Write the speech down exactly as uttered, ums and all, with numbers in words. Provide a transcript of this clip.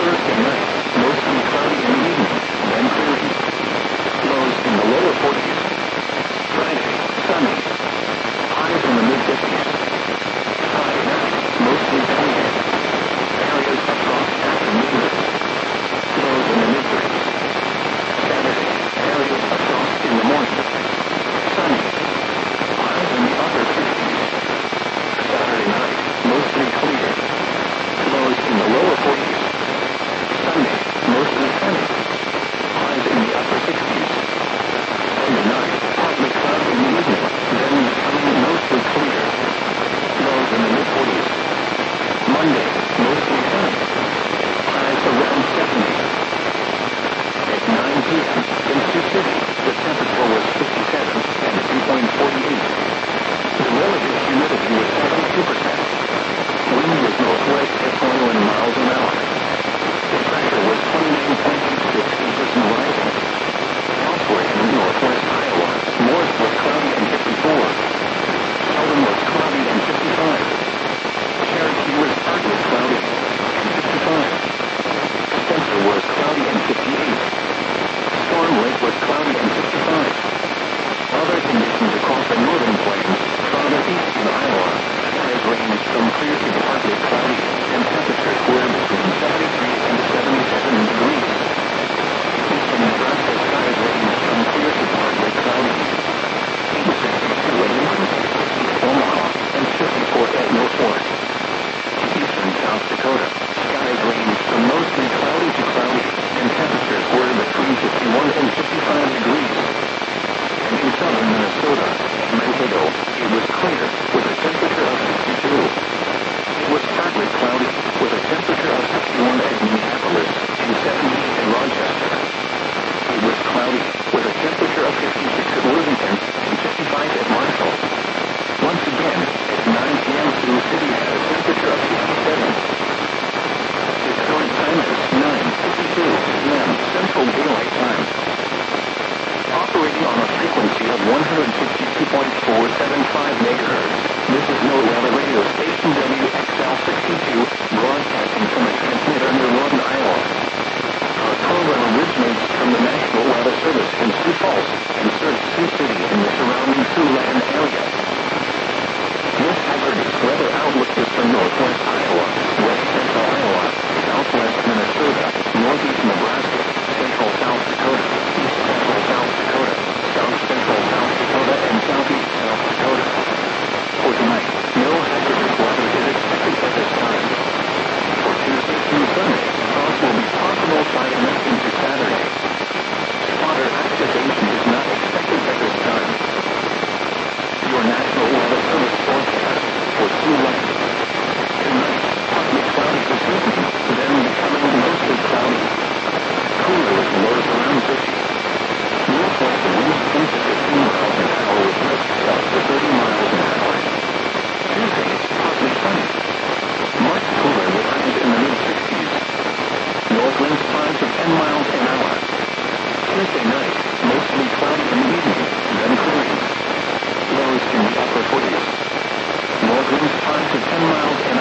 Thursday night, mostly cloudy in the evening, then clearing. Lows in the lower forties. Friday, sunny. Highs in the mid-fifties. Friday night, mostly sunny. Areas of frost after midnight. Lows in the mid-thirties. Saturday, areas of frost in the morning. Sunny. Highs in the upper fifties. Saturday night, mostly clear. Lows in the lower forties. Sunday, mostly sunny. Highs in the upper sixties. Sunday night, partly cloudy in the evening, then becoming mostly clear. Lows in the mid-forties. Monday, mostly sunny. Highs around seventy. At nine p.m. in Sioux City, the temperature was fifty-seven and dew point forty-eight. The relative humidity was seventy-two percent. Wind was northwest at twenty-one miles an hour. The pressure was twenty-nine point eight six inches and rising. Elsewhere in northwest Iowa, Morris was cloudy and fifty-four. Sheldon was cloudy and fifty-five. Cherokee was partly cloudy and fifty-five. Spencer was cloudy and fifty-eight. Storm Lake was cloudy and fifty-five. Other conditions across the northern plains, farther east in Iowa, skies ranged from clear to partly cloudy, and temperatures were between seventy-three and seventy-seven degrees. Eastern Nebraska skies ranged from clear to partly cloudy. It was sixty-two at Lincoln, sixty at Omaha, and fifty-four at Mill Fork. Eastern South Dakota, skies ranged from mostly cloudy to cloudy, and temperatures were between fifty-one and fifty-five degrees. And in southern Minnesota, at Mankato, it was clear, with a temperature of sixty-two. It was partly cloudy, with a temperature of sixty-one at Minneapolis, and seventy-eight at Rochester. It was cloudy, with a temperature of fifty-six at Worthington, and fifty-five at Marshall. Once again, at nine p.m. Sioux City had a temperature of fifty-seven. Its current time is nine fifty-two p.m. Central Daylight Time. Operating on a frequency of one hundred sixty-two point four seven five megahertz, this is NOAA Weather Radio Station W X L sixty-two, broadcasting from a transmitter near Lawton, Iowa. Our program originates from the National Weather Service in Sioux Falls and serves Sioux City and the surrounding Siouxland area. This hazardous weather outlook is for northwest Iowa, west central Iowa, southwest Minnesota, northeast Nebraska, central South Dakota, east central South Dakota, south central South Dakota, and southeast South Dakota. For tonight, no hazardous weather is expected at this time. For Tuesday through Sunday, frost will be possible Friday night into Saturday. Spotter activation is not expected at this time. Your National Weather Service forecast for Siouxland. Tonight, partly cloudy this evening, then becoming mostly cloudy. Cooler with lows around fifty. Northwest winds ten to fifteen miles an hour with gusts up to thirty miles an hour. Tuesday, partly sunny. Much cooler with highs in the mid-sixties. North winds five to ten miles an hour. Tuesday night, mostly cloudy in the evening, then clearing. Lows in the upper forties. North winds five to ten miles an